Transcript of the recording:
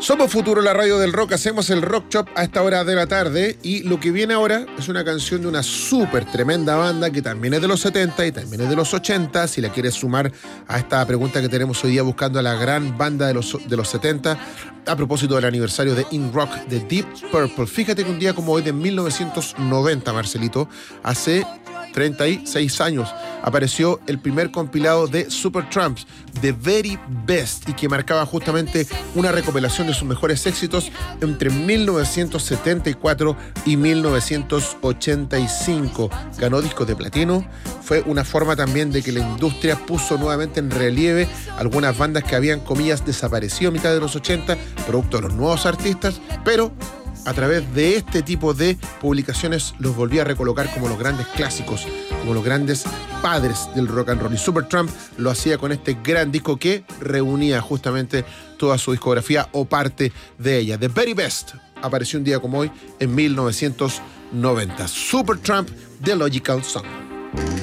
Somos Futuro, la radio del rock. Hacemos el Rock Shop a esta hora de la tarde. Y lo que viene ahora es una canción de una súper tremenda banda que también es de los 70 y también es de los 80. Si la quieres sumar a esta pregunta que tenemos hoy día buscando a la gran banda de los 70, a propósito del aniversario de In Rock de Deep Purple. Fíjate que un día como hoy de 1990, Marcelito, hace 36 años, apareció el primer compilado de Supertramp, The Very Best, y que marcaba justamente una recopilación de sus mejores éxitos entre 1974 y 1985. Ganó discos de platino. Fue una forma también de que la industria puso nuevamente en relieve algunas bandas que habían, comillas, desaparecido a mitad de los 80, producto de los nuevos artistas, pero a través de este tipo de publicaciones los volví a recolocar como los grandes clásicos, como los grandes padres del rock and roll. Y Supertramp lo hacía con este gran disco que reunía justamente toda su discografía o parte de ella. The Very Best apareció un día como hoy en 1990. Supertramp, The Logical Song.